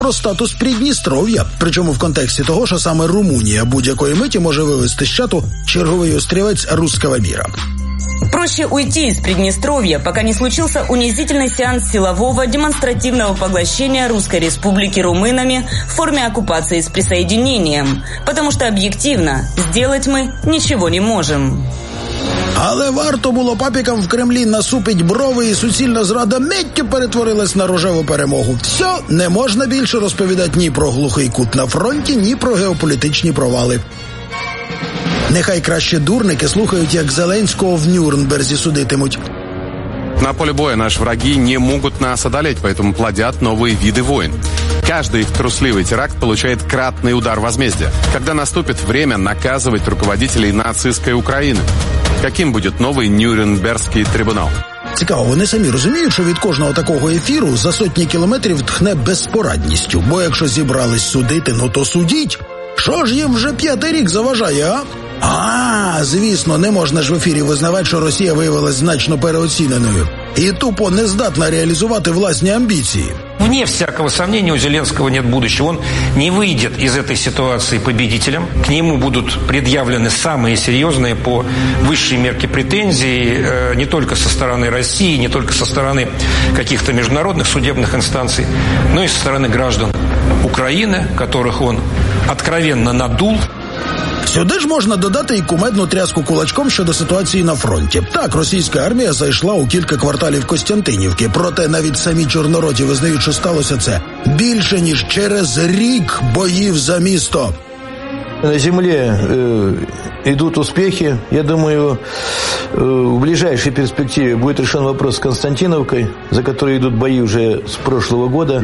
про статус Придністров'я. Причому в контексті того, що саме Румунія будь-якої миті може вивести з чату черговий острівець русского мира. Проще уйти из Приднестровья, пока не случился унизительный сеанс силового демонстративного поглощения Русской Республики румынами в форме оккупации с присоединением. Потому что объективно сделать мы ничего не можем. Але варто було папікам в Кремлі насупить брови, і суцільна зрада миттю перетворилась на рожеву перемогу. Все, не можна більше розповідати ні про глухий кут на фронті, ні про геополітичні провали. Нехай краще дурники слухають, як Зеленського в Нюрнберзі судитимуть. На поле боя наши враги не могут нас одолеть, поэтому плодят новые виды войн. Каждый их трусливый теракт получает кратный удар возмездия, когда наступит время наказывать руководителей нацистской Украины. Каким будет новый Нюрнберзький трибунал? Цікаво, вони самі розуміють, що від кожного такого ефіру за сотні кілометрів тхне безпорадністю. Бо якщо зібрались судити, ну то судіть. Що ж їм вже 5-й рік заважає, а? Звісно, не можна ж в ефірі визнавати, що Росія виявилась значно переоціненою. І тупо не здатна реалізувати власні амбіції. Вне всякого сомнения, у Зеленского нет будущего. Он не выйдет из этой ситуации победителем. К нему будут предъявлены самые серьезные по высшей мерке претензии не только со стороны России, не только со стороны каких-то международных судебных инстанций, но и со стороны граждан Украины, которых он откровенно надул. Сюди ж можна додати і кумедну тряску кулачком щодо ситуації на фронті. Так, російська армія зайшла у кілька кварталів Костянтинівки, проте навіть самі чорнороті визнають, що сталося це більше, ніж через рік боїв за місто. На земле идут успехи. Я думаю, в ближайшей перспективе будет решен вопрос с Константиновкой, за которой идут бои уже с прошлого года.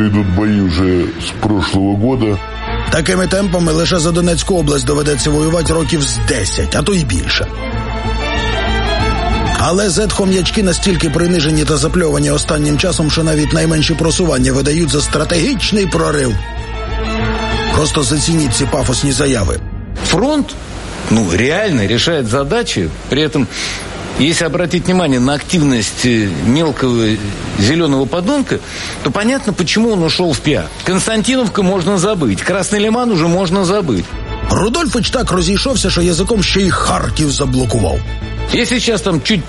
Такими темпами лише за Донецьку область доведеться воювати років з 10, а то й більше. Але зет-хом'ячки настільки принижені та запльовані останнім часом, що навіть найменші просування видають за стратегічний прорив. Просто зацініть ці пафосні заяви. Фронт, реально решает задачи, при этом, если обратить внимание на активность мелкого зеленого подонка, то понятно, почему он ушел в пиар. Константиновка можно забыть, Красный Лиман уже можно забыть. Рудольфович так розійшовся, що язиком ще й Харків заблокував. Если сейчас там чуть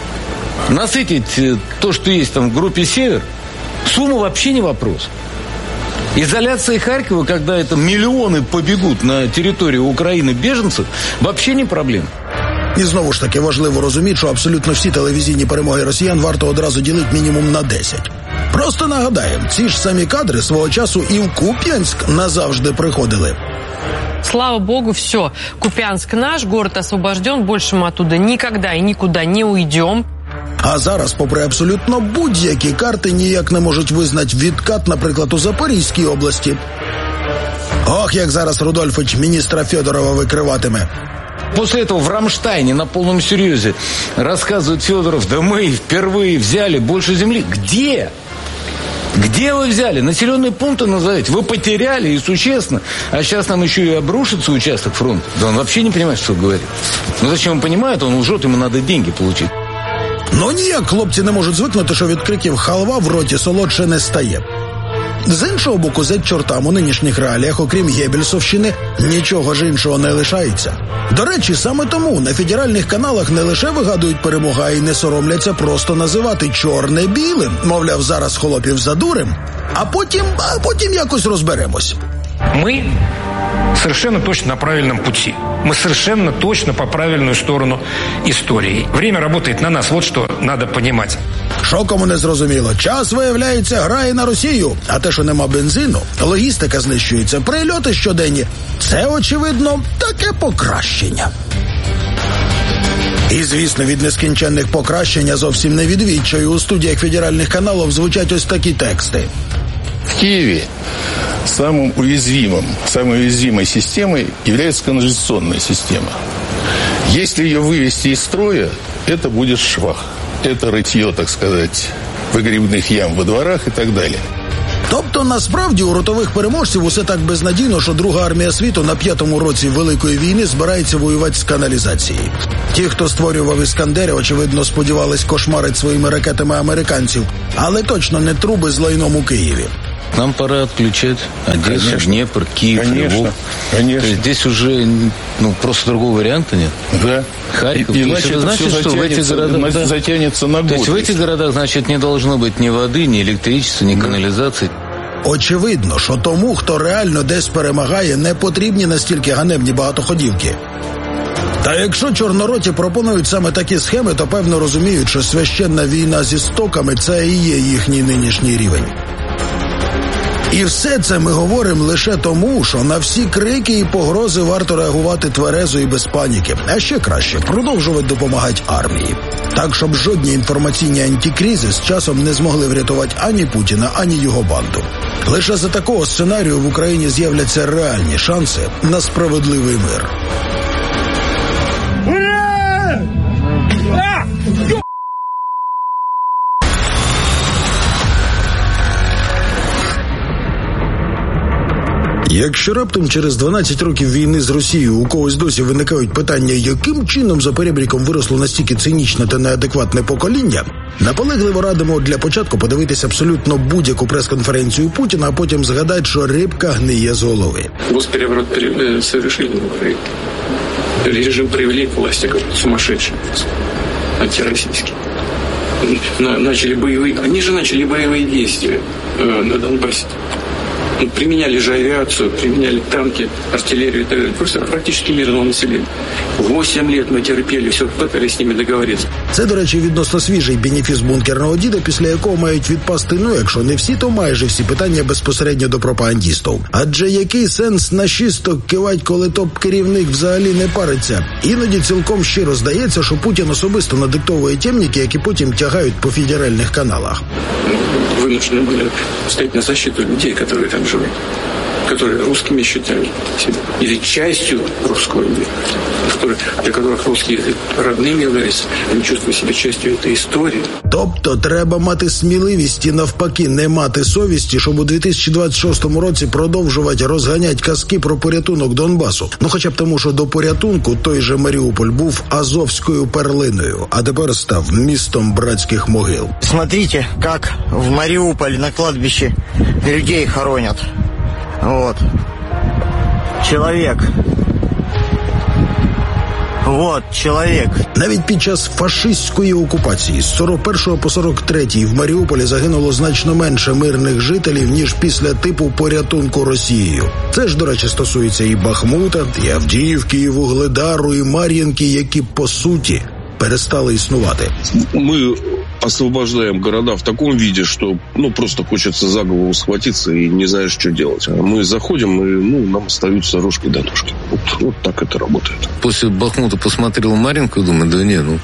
насытить то, что есть там в группе «Север», сумма вообще не вопрос. Изоляция Харькова, когда это миллионы побегут на территорию Украины беженцев, вообще не проблема. І знову ж таки важливо розуміти, що абсолютно всі телевізійні перемоги росіян варто одразу ділити мінімум на 10. Просто нагадаємо, ці ж самі кадри свого часу і в Куп'янськ назавжди приходили. Слава Богу, все. Куп'янск наш, город освобожден, больше мы оттуда никогда и никуда не уйдем. А зараз, попри абсолютно будь-які карти, ніяк не можуть визнати відкат, наприклад, у Запорізькій області. Ох, як зараз Рудольфович міністра Федорова викриватиме. После этого в Рамштайне на полном серьезе рассказывает Федоров: да мы впервые взяли больше земли. Где? Где вы взяли? Населенные пункты назовите. Вы потеряли, и существенно. А сейчас нам еще и обрушится участок фронта. Да он вообще не понимает, что говорит. Зачем он понимает? Он лжет, ему надо деньги получить. Ніяк хлопці не можуть звикнути, що від криків халва в роті солодше не стає. З іншого боку, зет-чортам у нинішніх реаліях, окрім Геббельсовщини, нічого ж іншого не лишається. До речі, саме тому на федеральних каналах не лише вигадують перемогу, а й не соромляться просто називати чорне білим. Мовляв, зараз хлопів задурим, а потім якось розберемось. Мы совершенно точно на правильном пути. Мы совершенно точно по правильную сторону истории. Время работает на нас, вот что надо понимать. Що кому не зрозуміло? Час, виявляється, грає на Росію. А те, що нема бензину, логістика знищується, прильоти щоденні. Це, очевидно, таке покращення. І, звісно, від нескінченних покращень зовсім не від відчаю. У студіях федеральних каналів звучать ось такі тексти. В Киеве самой уязвимой системой является канализационная система. Если ее вывести из строя, это будет швах. Это рытье, так сказать, выгребных ям во дворах и так далее. Тобто, насправді, у ротових переможців усе так безнадійно, що Друга армія світу на 5-му році Великої війни збирається воювати з каналізації. Ті, хто створював Іскандери, очевидно, сподівались кошмарити своїми ракетами американців, але точно не труби з лайном у Києві. Нам пора отключать Одессу, Конечно. Днепр, Киев, Конечно. Львов. Конечно. То есть здесь уже просто другого варианта нет. Да. Харьков. Иначе это это значит, все что в этих городах затянется на год. То есть в этих городах, значит, не должно быть ни воды, ни электричества, ни канализации. Очевидно, що тому, хто реально десь перемагає, не потрібні настільки ганебні багатоходівки. Та якщо чорнороті пропонують саме такі схеми, то певно розуміють, що священна війна зі стоками – це і є їхній нинішній рівень. І все це ми говоримо лише тому, що на всі крики і погрози варто реагувати тверезо і без паніки. А ще краще – продовжувати допомагати армії. Так, щоб жодні інформаційні антикризи з часом не змогли врятувати ані Путіна, ані його банду. Лише за такого сценарію в Україні з'являться реальні шанси на справедливий мир. Якщо раптом через 12 років війни з Росією у когось досі виникають питання, яким чином за перебріком виросло настільки цинічне та неадекватне покоління, наполегливо радимо для початку подивитися абсолютно будь-яку прес-конференцію Путіна, а потім згадати, що рибка гниє з голови. Госпереворот совершили в Украине. Режим привели к власти как сумасшедший, антироссийский. Они же начали боевые действия на Донбассе. Применяли же авиацию, применяли танки, артиллерию, просто практически мирного населения. 8 лет мы терпели, все, пытались с ними договориться. Це, до речі, відносно свіжий бенефіс бункерного діда, після якого мають відпасти, якщо не всі, то майже всі питання безпосередньо до пропагандістів. Адже який сенс на шісток кивать, коли топ-керівник взагалі не париться? Іноді цілком щиро здається, що Путін особисто надиктовує темники, які потім тягають по федеральних каналах. Вынуждены были стоять на защиту людей, которые там живут, которые русскими считали себя, или частью русского мира, для которых русские родными являлись, они чувствуют себя частью этой истории. Тобто треба мати сміливість і навпаки не мати совісті, щоб у 2026 році продовжувати розганяти казки про порятунок Донбасу. Хоча б тому, що до порятунку той же Маріуполь був азовською перлиною, а тепер став містом братських могил. Смотрите, как в Мариуполе на кладбище людей хоронят. Вот. Человек. Вот, чоловік. Навіть під час фашистської окупації з 41 по 43 в Маріуполі загинуло значно менше мирних жителів, ніж після типу порятунку Росією. Це ж, до речі, стосується і Бахмута, і Авдіївки, і Вугледару, і Мар'їнки, які, по суті, перестали існувати. Ми освобождаем города в таком виде, что просто хочется за голову схватиться и не знаешь, что делать. Мы заходим, и нам остаются рожки до ножки. Вот так это работает. После Бахмута посмотрел Марьинку и думаю,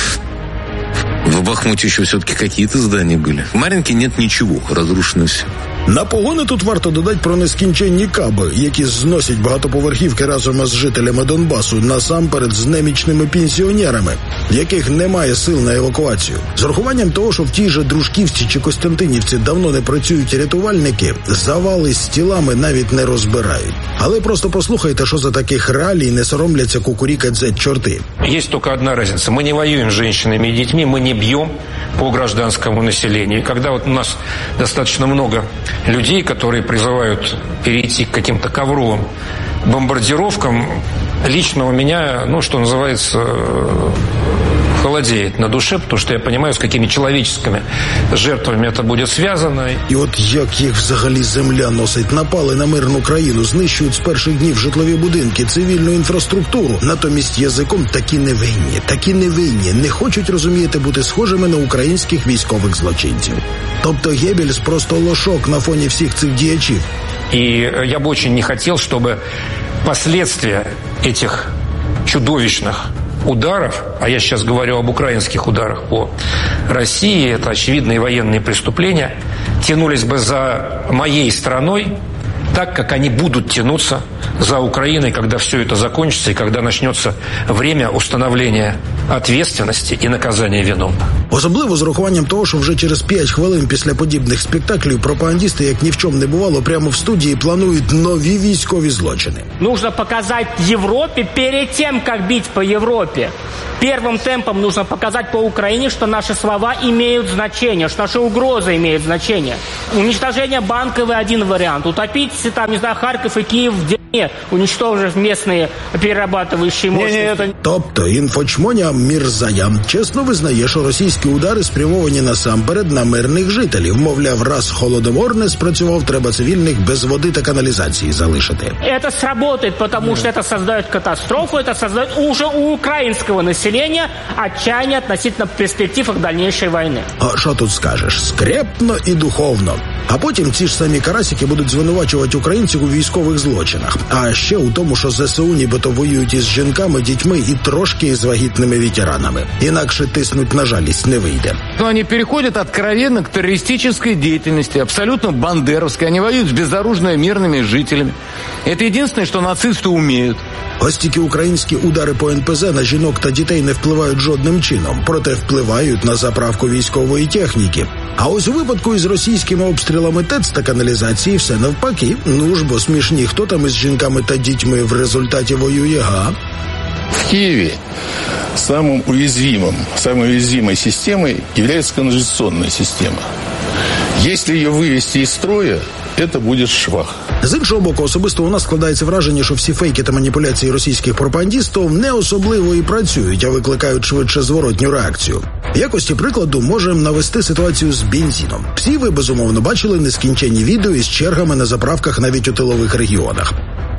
в Бахмуте еще все-таки какие-то здания были. В Мар'їнці нет ничего, разрушено все. На погони тут варто додати про нескінченні каби, які зносять багатоповерхівки разом із жителями Донбасу, насамперед з немічними пенсіонерами, яких немає сил на евакуацію. З урахуванням того, що в тій же Дружківці чи Костянтинівці давно не працюють рятувальники, завали з тілами навіть не розбирають. Але просто послухайте, що за таких реалій не соромляться кукурікать зет-чорти. Есть только одна разница. Мы не воюем с женщинами и детьми, мы не бьем по гражданскому населению. И когда у нас достаточно много людей, которые призывают перейти к каким-то ковровым бомбардировкам, лично у меня, что называется, холодеет на душе, потому что я понимаю, с какими человеческими жертвами это будет связано. І от як їх взагалі земля носить, напали на мирну країну, знищують з перших днів житлові будинки, цивільну інфраструктуру. Натомість язиком такі невинні, не хочуть, розумієте, бути схожими на українських військових злочинців. Тобто Геббельс просто лошок на фоні всіх цих діячів. И я бы очень не хотел, чтобы последствия этих чудовищных ударов, а я сейчас говорю об украинских ударах по России, это очевидные военные преступления, тянулись бы за моей страной так, как они будут тянуться за Украиной, когда все это закончится и когда начнется время установления ответственности и наказания виновных. Особливо з урахуванням того, що вже через 5 хвилин після подібних спектаклів пропагандисти, як ні в чому не бувало, прямо в студії планують нові військові злочини. Нужно показать Европе перед тем, как бить по Европе. Первым темпом нужно показать по Украине, что наши слова имеют значение, что наши угрозы имеют значение. Уничтожение банковый один вариант. Утопить там, не знаю, Харьков и Киев в дерьме, уничтожив местные перерабатывающие мощности. Тобто інфочмоня Мірзая чесно визнає, що російські удари спрямовані насамперед на мирних жителів. Мовляв, раз Холодомор не спрацював, треба цивільних без води та каналізації залишити. Это сработает, потому что это создает катастрофу, это создает уже у украинского населения отчаяние относительно перспектив их дальнейшей войны. А що тут скажеш? Скрепно і духовно. А потім ці ж самі карасики будуть звинувачувати українців у військових злочинах. А ще у тому, що ЗСУ нібито воюють із жінками, дітьми і трошки із вагітними ветеранами. Інакше тиснуть на жалість не вийде. Но они переходят откровенно к террористической деятельности, абсолютно бандеровской. Они воюют с безоружными мирными жителями. Это единственное, что нацисты умеют. Ось тільки українські удари по НПЗ на жінок та дітей не впливають жодним чином, проте впливають на заправку військової техніки. А ось у випадку із російськими обстрілами ТЕЦ та каналізації все навпаки. Ну ж, бо смішні, хто там із жінками та дітьми в результаті воює, га? В Киеве самой уязвимой системой является канализационная система. Если ее вывести из строя, это будет швах. З іншого боку, особисто у нас складається враження, що всі фейки та маніпуляції російських пропагандистів не особливо і працюють, а викликають швидше зворотню реакцію. В якості прикладу можемо навести ситуацію з бензином. Всі ви, безумовно, бачили нескінченні відео із чергами на заправках навіть у тилових регіонах.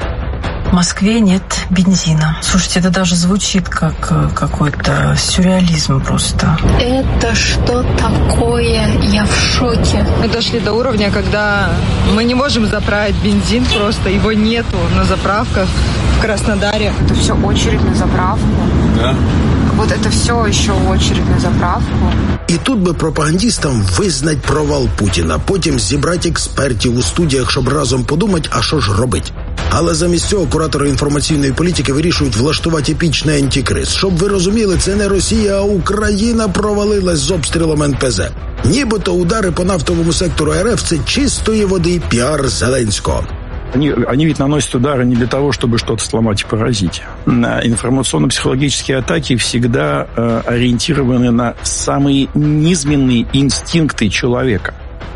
В Москве нет бензина. Слушайте, это даже звучит как какой-то сюрреализм просто. Это что такое? Я в шоке. Мы дошли до уровня, когда мы не можем заправить бензин просто, его нету на заправках в Краснодаре. Это все очередь на заправку. Да. Вот это все еще очередь на заправку. І тут би пропагандистам визнать провал Путіна, потім зібрати експертів у студіях, щоб разом подумати, а що ж робить. Але замість цього куратори інформаційної політики вирішують влаштувати епічний антикриз. Щоб ви розуміли, це не Росія, а Україна провалилась з обстрілом НПЗ. Нібито удари по нафтовому сектору РФ – це чистої води піар Зеленського. Они ведь наносят удары не для того, чтобы что-то сломать и поразить. Информационно-психологические атаки всегда ориентированы на самые низменные инстинкты человека.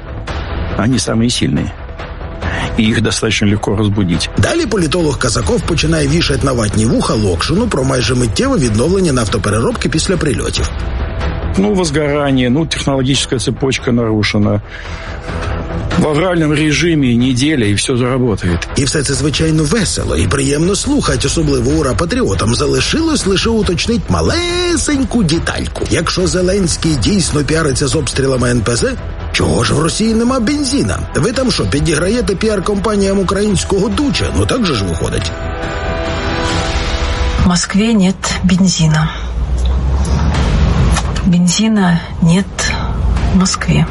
Они самые сильные. І їх достатньо легко розбудити. Далі політолог Казаков починає вішати на ватні вуха Локшину про майже миттєве відновлення нафтопереробки після прильотів. Возгорание, технологическая цепочка нарушена. В авральному режимі неділя і все заработает. І все це, звичайно, весело і приємно слухати, особливо ура-патріотам. Залишилось лише уточнити малесеньку детальку. Якщо Зеленський дійсно піариться з обстрілами НПЗ, чого ж в Росії нема бензина? Ви там що, підіграєте піар-компаніям українського дуча? Ну так же ж виходить. В Москве нет бензина. Бензина нет в Москве.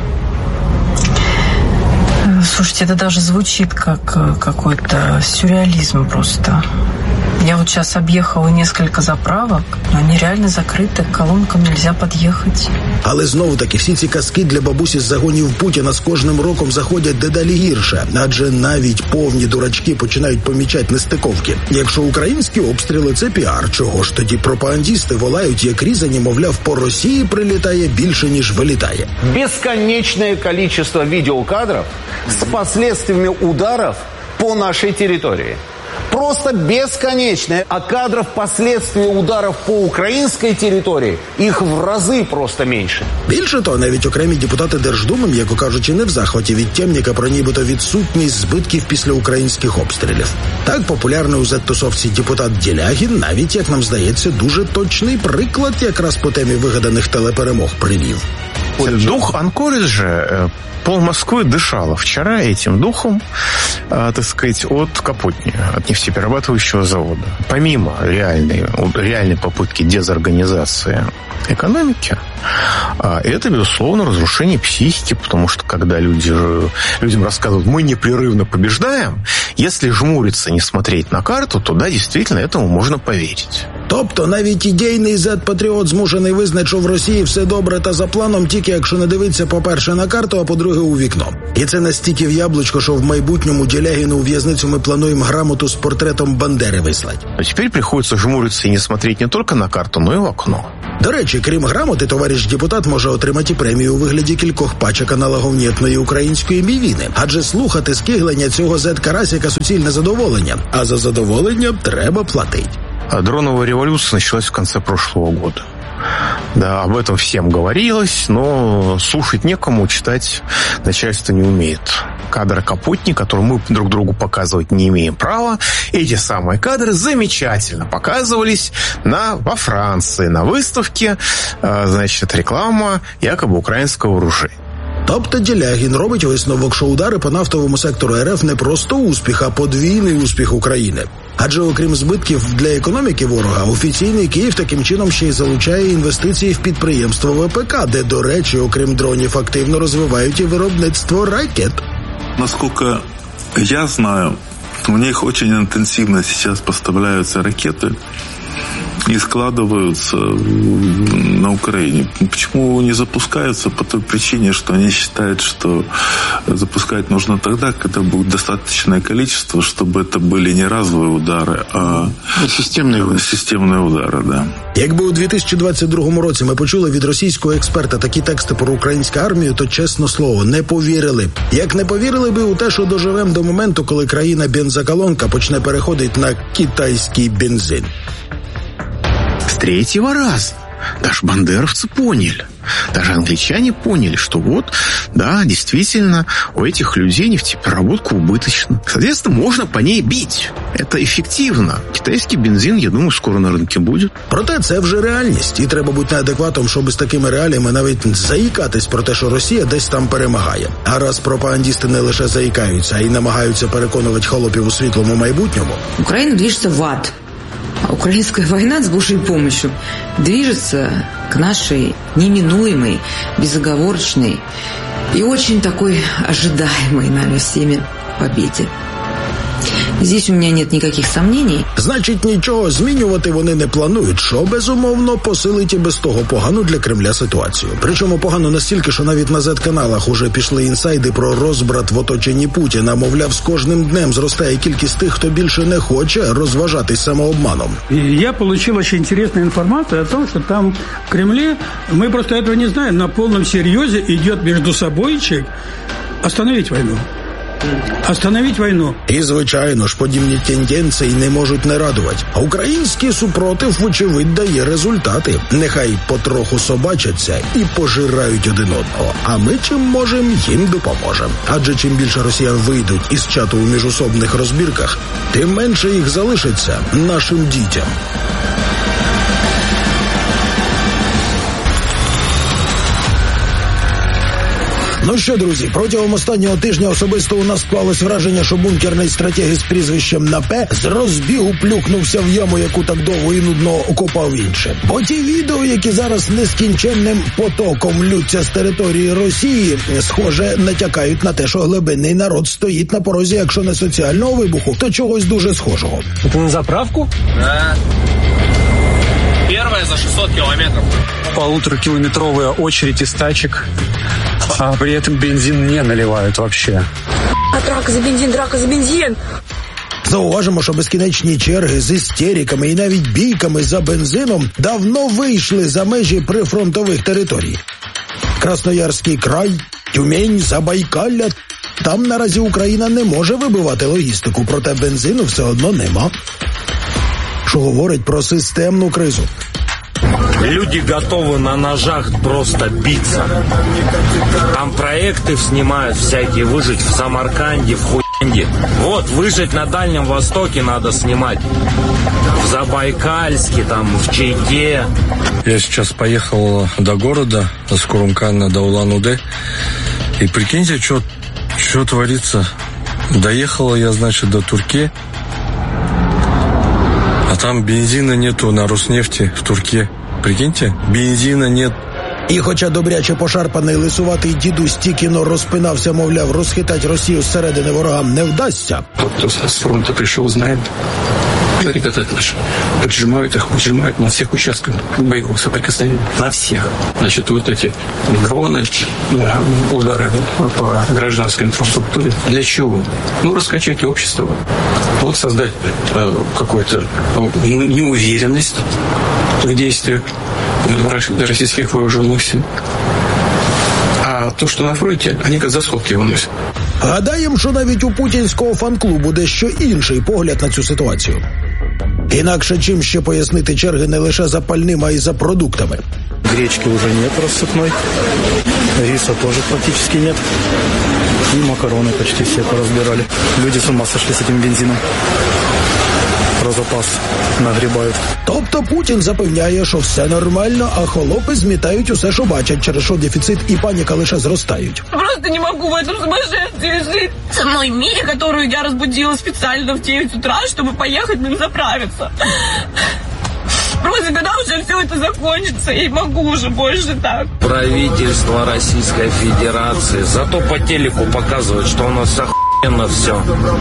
Слушайте, это даже звучит как какой-то сюрреализм просто. Я вот сейчас объехала несколько заправок, но они реально закрыты, к колонкам нельзя подъехать. Але знову-таки всі ці казки для бабусі з загонів Путіна з кожним роком заходять дедалі гірше, адже навіть повні дурачки починають помічати нестиковки. Якщо українські обстріли – це піар, чого ж тоді пропагандисти волають, як різані, мовляв, по Росії прилітає більше, ніж вилітає. Бесконечное количество видеокадров с последствиями ударов по нашей территории. Просто бесконечное. А кадров последствий ударов по українській території, їх в рази просто менше. Більше того, навіть окремі депутати Держдуми, м'яко кажучи, не в захваті від темника про нібито відсутність збитків після українських обстрілів. Так, популярний у Z-тусовці депутат Ділягін навіть, як нам здається, дуже точний приклад якраз по темі вигаданих телеперемог привів. Дух Анкориджа пол Москвы дышало вчера этим духом, так сказать, от Капотни, от нефтеперерабатывающего завода. Помимо реальной попытки дезорганизации экономики, это, безусловно, разрушение психики, потому что когда людям рассказывают, мы непрерывно побеждаем, если жмуриться, не смотреть на карту, то да, действительно, этому можно поверить. Тобто навіть ідейний зет-патріот змушений визнати, що в Росії все добре та за планом, тільки якщо не дивитися, по-перше, на карту, а по-друге, у вікно. І це настільки в яблучко, що в майбутньому Ділягіну у в'язницю ми плануємо грамоту з портретом Бандери вислати. А тепер приходиться жмуритися і не смотрети не тільки на карту, но й в окно. До речі, крім грамоти, товариш депутат може отримати премію у вигляді кількох пачок аналоговнітної української мівіни. Адже слухати скиглення цього зет-карасіка суцільне задоволення. А за задоволення треба платити. Дроновая революция началась в конце прошлого года. Да, об этом всем говорилось, но слушать некому, читать начальство не умеет. Кадры Капутни, которые мы друг другу показывать не имеем права, эти самые кадры замечательно показывались во Франции, на выставке, значит, реклама якобы украинского оружия. Тобто Ділягін робить висновок, що удари по нафтовому сектору РФ не просто успіх, а подвійний успіх України. Адже окрім збитків для економіки ворога, офіційний Київ таким чином ще й залучає інвестиції в підприємство ВПК, де, до речі, окрім дронів, активно розвивають і виробництво ракет. Насколько я знаю, у них очень интенсивно сейчас поставляются ракеты и складываются на Украине. Почему не запускаются? По той причине, что они считают, что запускать нужно тогда, когда будет достаточное количество, чтобы это были не разовые удары, а системные удары, да. Якби у 2022 році ми почули від російського експерта такі тексти про українську армію, то, чесно слово, не повірили. Як не повірили би у те, що доживемо до моменту, коли країна-бензоколонка почне переходити на китайський бензин. С третьего раза. Даже бандеровцы поняли. Даже англичане поняли, что вот, да, действительно, у этих людей нефтепереработка убыточна. Соответственно, можно по ней бить. Это эффективно. Китайский бензин, я думаю, скоро на рынке будет. Проте це вже реальність. І треба бути неадекватом, щоб з такими реаліями навіть заїкатись про те, що Росія десь там перемагає. А раз пропагандісти не лише заїкаються, а й намагаються переконувати холопів у світлому майбутньому. Україна движется в ад. А украинская война с Божьей помощью движется к нашей неминуемой, безоговорочной и очень такой ожидаемой нами всеми победе. Здесь у меня нет никаких сомнений. Значить, нічого змінювати вони не планують, що, безумовно, посилить і без того погану для Кремля ситуацію. Причому погано настільки, що навіть на Z-каналах уже пішли інсайди про розбрат в оточенні Путіна. Мовляв, з кожним днем зростає кількість тих, хто більше не хоче розважатись самообманом. И я получил очень интересную информацию о том, что там в Кремле, мы просто этого не знаем, на полном серьезе идет между собойчик остановить войну. Остановить війну. І, звичайно ж, подібні тенденції не можуть не радувати. А український супротив, вочевидь, дає результати. Нехай потроху собачаться і пожирають один одного. А ми чим можемо, їм допоможемо. Адже чим більше росіян вийдуть із чату у міжусобних розбірках, тим менше їх залишиться нашим дітям. Ну що, друзі, протягом останнього тижня особисто у нас склалось враження, що бункерний стратег з прізвищем на П з розбігу плюхнувся в яму, яку так довго і нудно окопав інше. Бо ті відео, які зараз нескінченним потоком ллються з території Росії, схоже, натякають на те, що глибинний народ стоїть на порозі, якщо не соціального вибуху, то чогось дуже схожого. Це на заправку? Да. Первая за 600 километров. 1,5-километровая очередь из тачек, а при этом бензин не наливают вообще. А драка за бензин, драка за бензин! Зауважимо, що безкінечні черги з істериками і навіть бійками за бензином давно вийшли за межі прифронтових територій. Красноярський край, Тюмень, Забайкалля. Там наразі Україна не може вибивати логістику, проте бензину все одно нема. Що говорить про системну кризу. Люди готовы на ножах просто биться. Там проекты снимают всякие, выжить в Самарканде, в Хуянде. Вот, выжить на Дальнем Востоке надо снимать. В Забайкальске, там, в Чайке. Я сейчас поехал до города, с Курумкана до Улан-Удэ. И прикиньте, что творится. Доехала я, значит, до Турке. А там бензина нету на Роснефти в Турке. Прикиньте, бензина нет. І хоча добряче пошарпаний лисуватий дідусь тільки-но розпинався, мовляв, розхитать Росію зсередини ворогам не вдасться. Тот, кто с фронта пришел, знает, Ребята наши поджимают их, ужимают на всех участках боевого соприкосновения. На всех. Значит, вот эти дроны, удары по гражданской инфраструктуре. Для чего? Раскачать общество. Вот создать какую-то неуверенность в действиях российских вооруженных сил. А то, що на фронті, вони як заскоки виносять. Гадаємо, що навіть у путінського фан-клубу дещо інший погляд на цю ситуацію. Інакше чим ще пояснити черги не лише за пальним, а й за продуктами. Гречки уже нет рассыпной, риса тоже практически нет. И макароны почти все поразбирали. Люди с ума сошли с этим бензином. Про запас нагрібають. Тобто Путін запевняє, що все нормально, а холопи змітають усе, що бачать, через що дефіцит і паніка лише зростають. Просто не могу в этом сумасшествии жить. Со мной Мия, которую я разбудила специально в 9 утра, чтобы поехать на заправиться. Просто когда уже все это закончится, я не могу уже больше так. Правительство Российской Федерации зато по телеку показывает, что у нас охуенно все.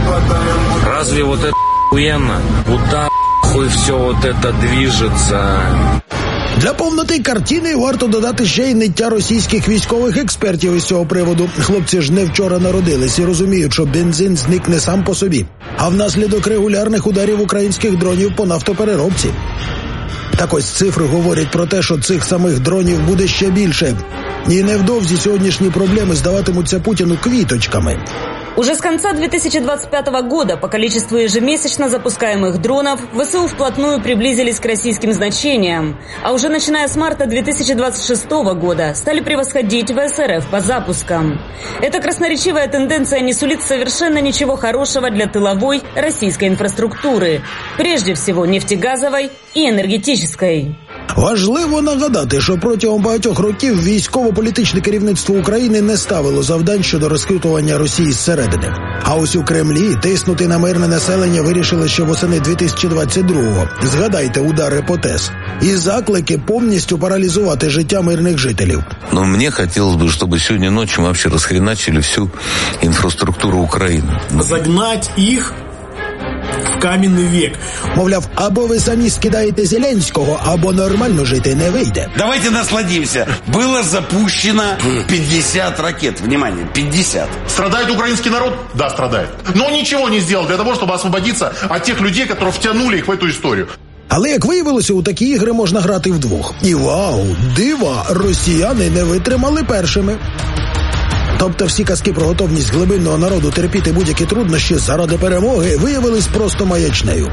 Разве вот это охуенно? Куда хуй все вот это движется? Для повноти картини варто додати ще й ниття російських військових експертів із цього приводу. Хлопці ж не вчора народились і розуміють, що бензин зникне сам по собі, а внаслідок регулярних ударів українських дронів по нафтопереробці. Так ось цифри говорять про те, що цих самих дронів буде ще більше. І невдовзі сьогоднішні проблеми здаватимуться Путіну квіточками. Уже с конца 2025 года по количеству ежемесячно запускаемых дронов ВСУ вплотную приблизились к российским значениям, а уже начиная с марта 2026 года стали превосходить ВСРФ по запускам. Эта красноречивая тенденция не сулит совершенно ничего хорошего для тыловой российской инфраструктуры, прежде всего нефтегазовой и энергетической. Важливо нагадати, що протягом багатьох років військово-політичне керівництво України не ставило завдань щодо розхитування Росії зсередини. А ось у Кремлі тиснути на мирне населення вирішили ще восени 2022-го. Згадайте удари по ТЕС. І заклики повністю паралізувати життя мирних жителів. Но мне хотелось бы, чтобы сегодня ночью вообще расхреначили всю инфраструктуру Украины. Загнать их в каменный век. Мовляв, або ви самі скидаєте Зеленського, або нормально жити не вийде. Давайте насладимся. Было запущено 50 ракет. Внимание, 50. Страдает украинский народ? Да, страдает. Но ничего не сделал для того, чтобы освободиться от тех людей, которые втянули их в эту историю. Але, як виявилося, у такі ігри можна грати вдвох. І вау, дива, росіяни не витримали першими. Тобто всі казки про готовність глибинного народу терпіти будь-які труднощі заради перемоги виявились просто маячнею.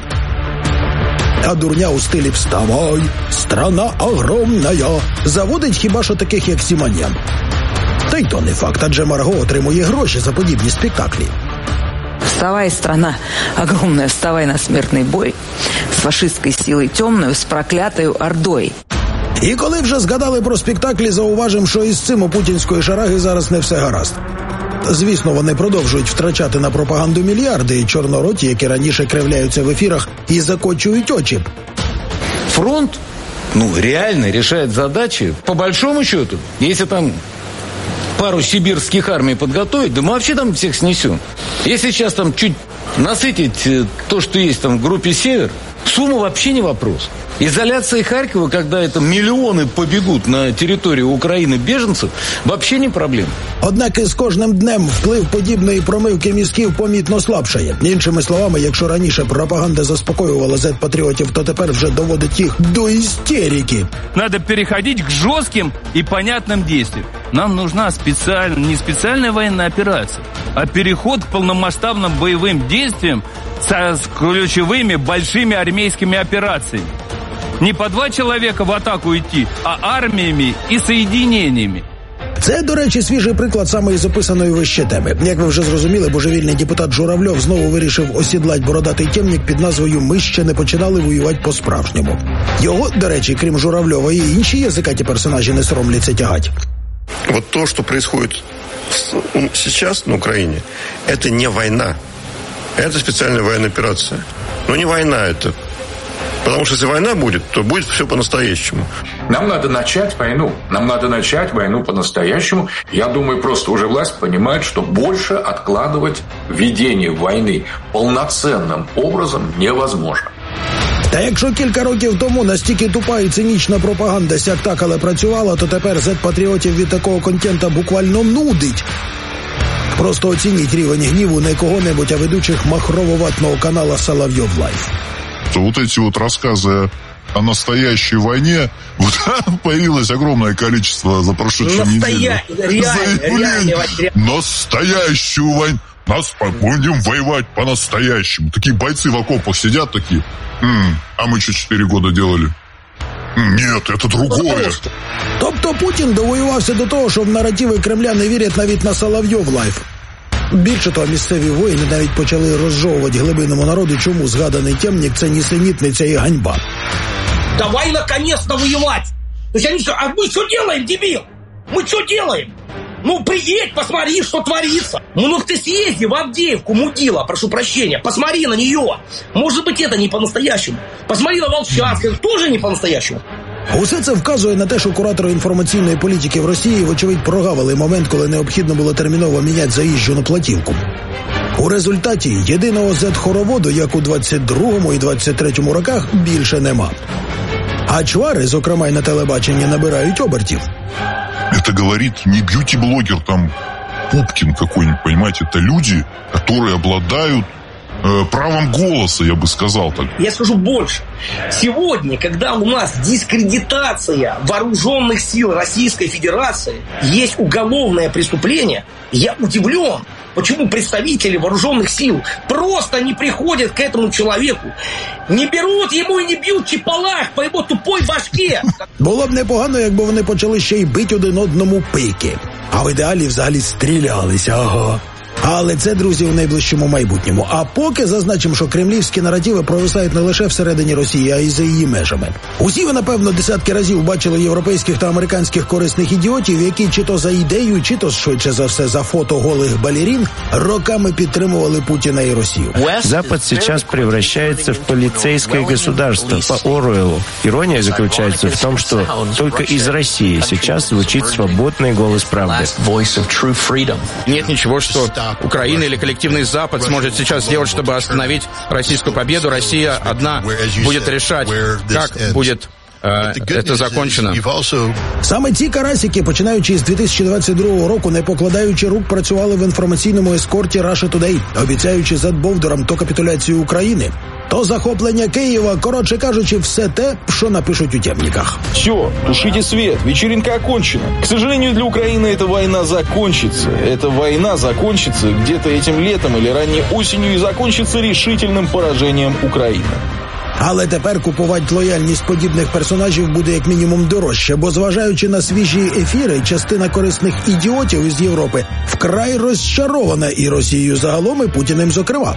А дурня у стилі «Вставай, страна огромная» заводить хіба що таких, як Сіманян. Та й то не факт, адже Марго отримує гроші за подібні спектаклі. Вставай, страна огромная, вставай на смертный бой с фашистской силой темную, с проклятою ордой. І коли вже згадали про спектаклі, зауважимо, що із цим у путінської шараги зараз не все гаразд. Звісно, вони продовжують втрачати на пропаганду мільярди, і чорнороті, які раніше кривляються в ефірах і закочують очі. Фронт, реально решает задачи, по большому счету, если там пару сибирских армий подготовить, да мы вообще там всех снесем. Если сейчас там чуть насытить то, что есть там в группе «Север», сумма вообще не вопрос. Изоляция Харькова, когда это миллионы побегут на территорию України беженців, вообще не проблема. Однак із кожним днем вплив подібної промивки мізків помітно слабшає. Іншими словами, якщо раніше пропаганда заспокоювала зет-патріотів, то тепер вже доводить їх до істерики. Надо переходить к жестким и понятным действиям. Нам нужна не специальная военная операция, а переход к полномасштабным боевым действиям с ключевыми большими армейскими операциями. Не по 2 человека в атаку йти, а арміями і соєдиненнями. Це, до речі, свіжий приклад самої записаної вище теми. Як ви вже зрозуміли, божевільний депутат Журавльов знову вирішив осідлать бородатий темник під назвою «Ми ще не починали воювати по-справжньому». Його, до речі, крім Журавльова, і інші язикаті персонажі не соромляться тягать. Вот то, что происходит сейчас на Украине, это не война. Это специальная военная операция. Но не война это. Потому что если война будет, то будет все по-настоящему. Нам надо начать войну. Нам надо начать войну по-настоящему. Я думаю, просто уже власть понимает, что больше откладывать ведение войны полноценным образом невозможно. Та якщо кілька років тому настільки тупа і цинічна пропаганда сяк-так, але працювала, то тепер зет-патріотів від такого контента буквально нудить. Просто оцініть рівень гніву не кого-небудь, а ведучих махрово-ватного канала «Соловьев Лайф». Вот эти вот рассказы о настоящей войне, вот появилось огромное количество за прошедшую неделю заявлений. Настоящую войну. Будем воевать по-настоящему. Такие бойцы в окопах сидят такие. А мы что 4 года делали? Нет, это другое. Тобто Путін довоювався до того, що в наративи Кремля не вірять навіть на «Соловьев Лайф». Більше того, місцеві воїни навіть почали розжовувати глибинному народу, чому згаданий темник – це нісенітниця і ганьба. Давай наконец-то воевать! То есть они что, а мы что делаем, дебил? Мы что делаем? Ну, приедь, посмотри, что творится. Ну, ты съезди в Авдеевку, мудила, прошу прощения. Посмотри на нее. Может быть, это не по-настоящему. Посмотри на Волчанское, тоже не по-настоящему. Усе це вказує на те, що куратори інформаційної політики в Росії, вочевидь, прогавили момент, коли необхідно було терміново міняти заїжджену платівку. У результаті єдиного зет-хороводу, як у 22-му і 23-му роках, більше нема. А чвари, зокрема й на телебаченні, набирають обертів. Это говорит не бьюти-блогер, там, Пупкин какой-нибудь, понимаете? Это люди, которые обладают правом голоса, я бы сказал так. Я скажу больше. Сегодня, когда у нас дискредитация вооруженных сил Российской Федерации, есть уголовное преступление, я удивлен, почему представители вооруженных сил просто не приходят к этому человеку, не берут ему и не бьют чепалах по его тупой башке. Було б непогано, якби вони почали ще й бить один одному пики. А в ідеалі взагалі стрілялися, ага. Але це, друзі, у найближчому майбутньому. А поки зазначимо, що кремлівські наративи провисають не лише всередині Росії, а й за її межами. Усі ви, напевно, десятки разів бачили європейських та американських корисних ідіотів, які чи то за ідею, чи то, швидше за все, за фото голих балерин, роками підтримували Путіна і Росію. Запад сейчас превращается в полицейское государство по Оруэллу. Ирония заключается в том, что только из России сейчас звучит свободный голос правды. Нет ничего, что Украина или коллективный Запад сможет сейчас сделать, чтобы остановить российскую победу. Россия одна будет решать, как будет це закончено. Саме ці карасики, починаючи з 2022 року, не покладаючи рук, працювали в інформаційному ескорті Russia Today, обіцяючи задбовдурам то капітуляцію України, то захоплення Києва, коротше кажучи, все те, що напишуть у темниках. Все, тушите свет, вечеринка окончена. К сожалению, для Украины эта война закончится. Эта война закончится где-то этим летом или ранней осенью и закончится решительным поражением Украины. Але тепер купувати лояльність подібних персонажів буде як мінімум дорожче, бо зважаючи на свіжі ефіри, частина корисних ідіотів із Європи вкрай розчарована і Росією загалом, і Путіним зокрема.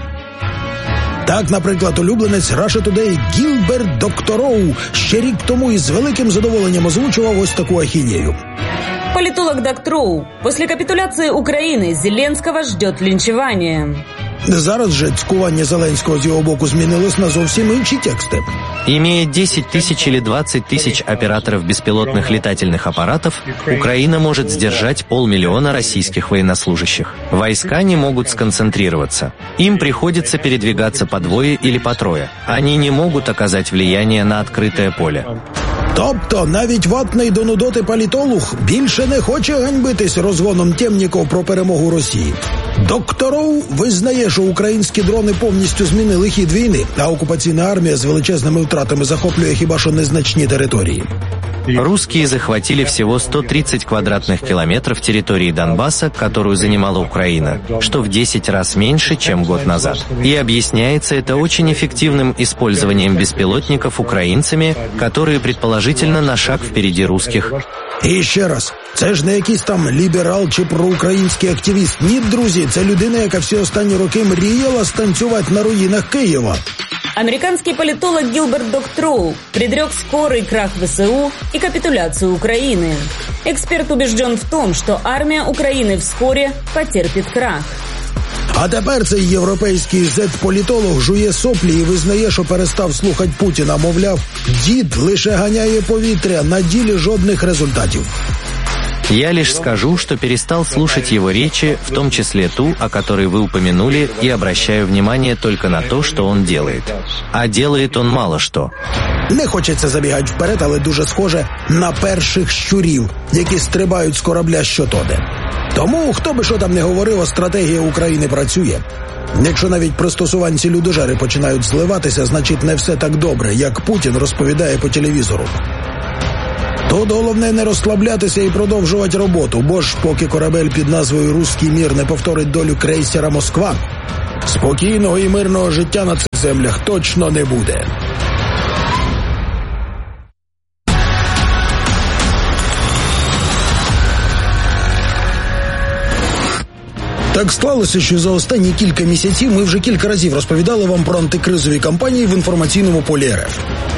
Так, наприклад, улюбленець Russia Today Гілберт Доктороу ще рік тому із великим задоволенням озвучував ось таку ахінею. Политолог Доктороу. После капитуляции Украины Зеленского ждет линчевание. Зараз же цькування Зеленського з його боку змінилось на зовсім інші тексти. Имея 10 тысяч или 20 тысяч операторов беспилотных летательных аппаратов, Украина может сдержать 500 000 российских военнослужащих. Войска не могут сконцентрироваться. Им приходится передвигаться по двое или по трое. Они не могут оказать влияние на открытое поле. Тобто навіть ватний до нудоти політолог більше не хоче ганьбитись розгоном темників про перемогу Росії. Доктороу визнає, що українські дрони повністю змінили хід війни, а окупаційна армія з величезними втратами захоплює хіба що незначні території. Русские захватили всего 130 квадратных километров территории Донбасса, которую занимала Украина, что в 10 раз меньше, чем год назад. И объясняется это очень эффективным использованием беспилотников украинцами, которые предположительно на шаг впереди русских. І ще раз, це ж не якийсь там ліберал чи проукраїнський активіст. Ні, друзі, це людина, яка всі останні роки мріяла станцювати на руїнах Києва. Американский политолог Гилберт Доктороу предрек скорый крах ВСУ и капитуляцию Украины. Эксперт убежден в том, что армия Украины вскоре потерпит крах. А тепер цей європейський зет-політолог жує соплі і визнає, що перестав слухати Путіна. Мовляв, дід лише ганяє повітря, на ділі жодних результатів. Я лишь скажу, что перестал слушать его речи, в том числе ту, о которой вы упомянули, и обращаю внимание только на то, что он делает. А делает он мало что. Не хочеться забігати вперед, але дуже схоже на перших щурів, які стрибають з корабля щотоди. Тому, хто би що там не говорив, стратегія України працює. Якщо навіть пристосуванці-людожери починають зливатися, значить не все так добре, як Путін розповідає по телевізору. Тут головне не розслаблятися і продовжувати роботу, бо ж поки корабель під назвою «Руський мір» не повторить долю крейсера «Москва», спокійного і мирного життя на цих землях точно не буде. Так склалося, що за останні кілька місяців ми вже кілька разів розповідали вам про антикризові кампанії в інформаційному полі РФ.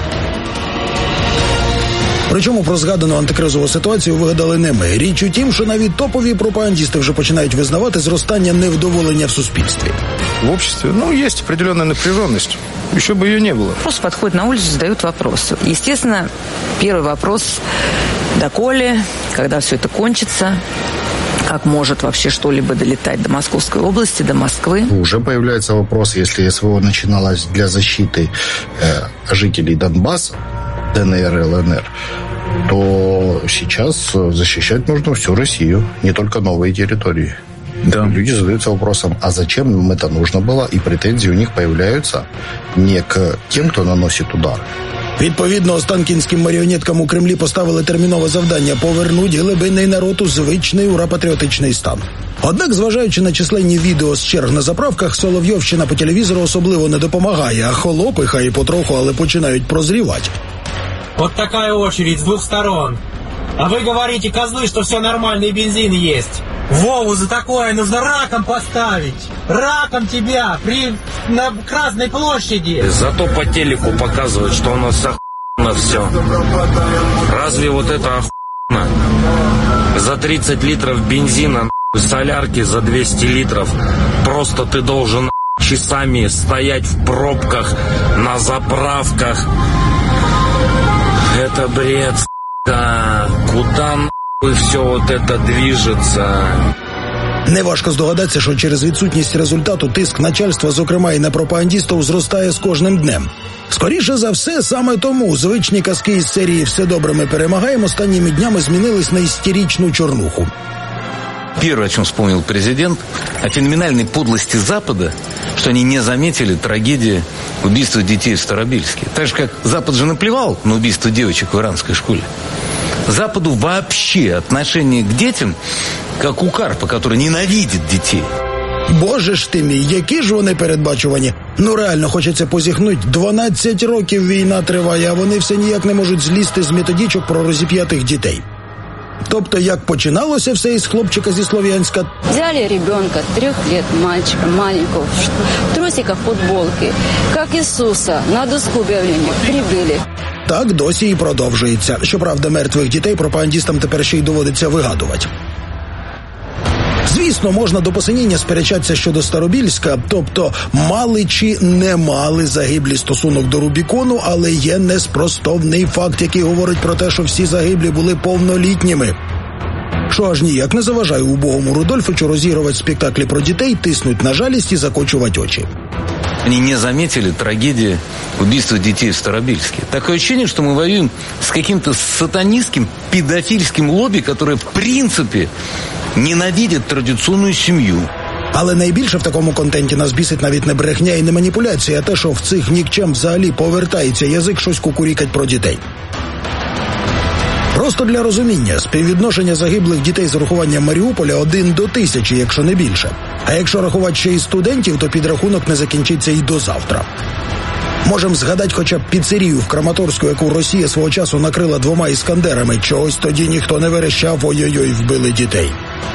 Причому про згадану антикризову ситуацію вигадали не ми. Річ у тім, що навіть топові пропагандисти вже починають визнавати зростання невдоволення в суспільстві. В обществе, есть определенная напряженность. Еще бы ее не было. Просто подходят на улицу, задают вопросы. Естественно, первый вопрос: доколе, когда все это кончится, как может вообще что-либо долетать до Московской области, до Москвы. Уже появляется вопрос, если СВО начиналось для защиты жителей Донбасса, ДНР и ЛНР, то сейчас защищать нужно всю Россию, не только новые территории. Да. Люди задаются вопросом, а зачем им это нужно было, и претензии у них появляются не к тем, кто наносит удар. Відповідно, останкінським маріонеткам у Кремлі поставили термінове завдання – повернути глибинний народ у звичний ура-патріотичний стан. Однак, зважаючи на численні відео з черг на заправках, Соловйовщина по телевізору особливо не допомагає, а холопи, хай і потроху, але починають прозрівати. Вот такая очередь с двух сторон. А вы говорите, козлы, что все нормально и бензин есть. Вову за такое нужно раком поставить. Раком тебя на Красной площади. Зато по телеку показывают, что у нас охуенно все. Разве вот это охуенно? За 30 литров бензина, солярки за 200 литров. Просто ты должен часами стоять в пробках, на заправках. Это бред, куда все вот это движется. Неважко здогадатися, що через відсутність результату тиск начальства, зокрема і на пропагандистів, зростає з кожним днем. Скоріше за все, саме тому звичні казки із серії «Все добре, ми перемагаємо» останніми днями змінились на істеричну чорнуху. Первое, о чем вспомнил президент, о феноменальной подлости Запада, что они не заметили трагедии убийства детей в Старобельске. Так же, как Запад же наплевал на убийство девочек в иранской школе. Западу вообще отношение к детям, как у Карпа, который ненавидит детей. Боже ж ти мій, які ж вони передбачувані. Реально хочеться позіхнуть. 12 років війна триває, а вони все ніяк не можуть злізти з методичок про розіп'ятих дітей. Тобто, як починалося все із хлопчика зі Слов'янська. Взяли ребенка, 3 лет, мальчика, маленького, в трусиках, футболки, как Иисуса, на доску объявления, прибили. Так досі і продовжується. Щоправда, мертвих дітей пропагандистам тепер ще й доводиться вигадувати. Звісно, можна до посиніння сперечатися щодо Старобільська, тобто мали чи не мали загиблі стосунок до Рубікону, але є неспростовний факт, який говорить про те, що всі загиблі були повнолітніми. Що аж ніяк не заважає убогому Рудольфичу розігрувати спектаклі про дітей, тиснуть на жалість і закочувати очі. Они не заметили трагедии убийства детей в Старобельске. Такое ощущение, что мы воюем с каким-то сатанистским, педофильским лобби, которое в принципе ненавидит традиційну сім'ю. Але найбільше в такому контенті нас бісить навіть не брехня і не маніпуляція, а те, що в цих нікчем взагалі повертається язик щось кукурікать про дітей. Просто для розуміння, співвідношення загиблих дітей з урахуванням Маріуполя 1 до 1000, якщо не більше. А якщо рахувати ще і студентів, то підрахунок не закінчиться і до завтра. Можемо згадати хоча б піцерію в Краматорську, яку Росія свого часу накрила 2 іскандерами. Чогось тоді ніхто не верещав, ой-ой-ой, вбили дітей.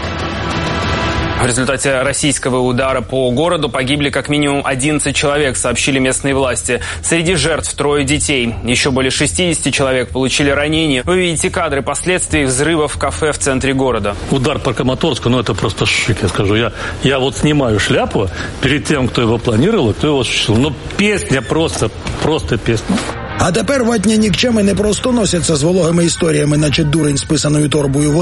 В результате российского удара по городу погибли как минимум 11 человек, сообщили местные власти. Среди жертв 3 детей. Еще более 60 человек получили ранения. Вы видите кадры последствий взрыва в кафе в центре города. Удар по Краматорску, это просто шик, я скажу. Я вот снимаю шляпу перед тем, кто его планировал, кто его осуществил. Песня просто песня. А тепер ватні нікчеми не просто носяться з вологими історіями, наче дурень з писаною торбою